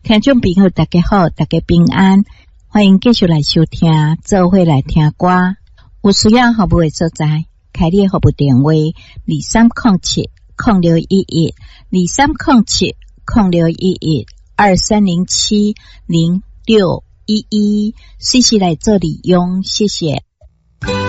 听众朋友大家好，大家平安，欢迎继续来收听，做伙来听歌。有需要服务的所在，开立服务电话2307-06112307-0611，随时来做利用，谢谢。